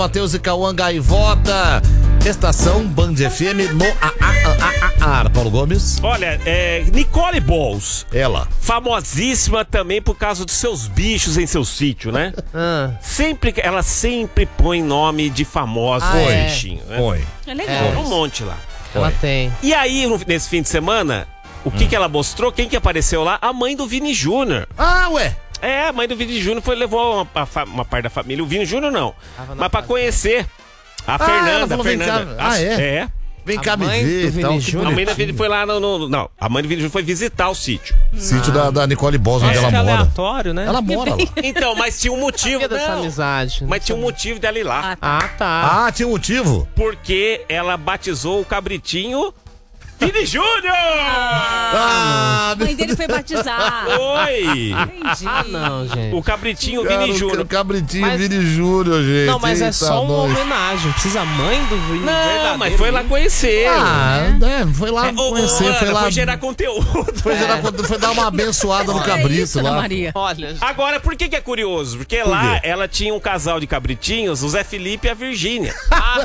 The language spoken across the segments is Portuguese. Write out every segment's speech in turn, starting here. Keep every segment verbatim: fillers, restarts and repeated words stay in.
Matheus e Cauã Gaivota, estação Band F M no ar. Paulo Gomes. Olha, é, Nicole Balls. Ela. Famosíssima também por causa dos seus bichos em seu sítio, né? Ah. Sempre, ela sempre põe nome de famosos Ah, no é. bichinho, né? Oi. É legal. É. Um monte lá. Ela Oi. tem. E aí, no- nesse fim de semana, o que, que ela mostrou? Quem que apareceu lá? A mãe do Vini Júnior. Ah, ué. É, a mãe do Vini Júnior foi, levou uma, a fa- uma parte da família. O Vini Júnior não. Tava na Mas pra casa. conhecer a Ah, ela Fernanda. falou, a vem Fernanda. cá. Ah, A- é? É. Vem A cá me mãe ver do e tal. Vini que Júnior? A mãe da bonitinho. Vini foi lá no, no- Não, a mãe do Vini Júnior foi visitar o sítio. Sítio da, da Nicole Balls, onde Acho ela que é mora. aleatório, né? Ela mora lá. Então, mas tinha um motivo. Sabia dessa Não, amizade. mas tinha um motivo dela ir lá. Ah, tá. Ah, tinha um motivo? Porque ela batizou o cabritinho Vini Júnior! Ah, A mãe dele foi batizar. Oi! Entendi. Ah, não, gente. O cabritinho cara, Vini o Júnior. cabritinho Mas- Vini Júnior, gente. Não, mas é Eita, só uma nós. homenagem. Precisa a mãe do Vini Não, verdadeiro. mas foi lá conhecer. Ah, é, foi lá É, ô, ô, conhecer, Ana, foi lá. foi gerar conteúdo. Foi, gerar conteúdo, foi dar uma abençoada no Olha cabrito isso, Ana lá. Maria. Olha, Agora, por que que é curioso? Porque Por lá quê? ela tinha um casal de cabritinhos, o Zé Felipe e a Virgínia.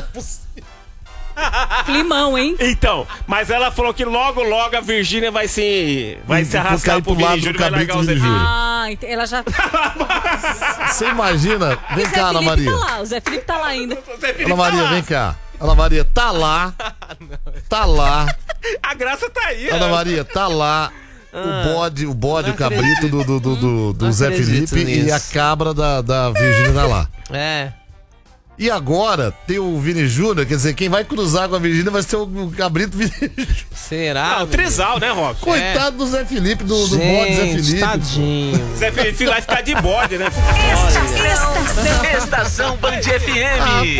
Climão, hein? Então, mas ela falou que logo, logo a Virgínia vai se, vai se Vai arrastar cair pro pro lado Vini do Júnior e vai cabrito largar o Zé Vini Felipe. Júnior. Ah, ent- ela já. Você imagina? Vem o Zé cá, Ana Felipe Maria. tá lá, o Zé Felipe tá lá ainda. O Zé Felipe Ana Maria, tá lá. vem cá. Ana Maria, tá lá. Tá lá. A graça tá aí. Ana ó. Maria, tá lá. O bode, o bode, não o cabrito do, do, do, do, do Não Zé acredito Felipe e nisso. a cabra da, da Virgínia tá lá. é. E agora tem o Vini Júnior, quer dizer, quem vai cruzar com a Virgínia vai ser o cabrito Vini Júnior. Será? Ah, o menino? trisal, né, Rock? Coitado do Zé Felipe, do, do bode Zé Gente, Felipe. tadinho. Zé Felipe vai ficar de bode, né? Estação Band F M.